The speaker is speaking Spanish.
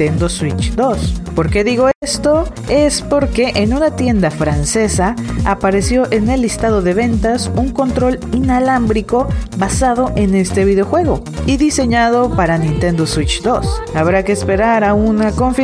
Nintendo Switch 2. ¿Por qué digo esto? Es porque en una tienda francesa apareció en el listado de ventas un control inalámbrico basado en este videojuego y diseñado para Nintendo Switch 2. Habrá que esperar a una confirmación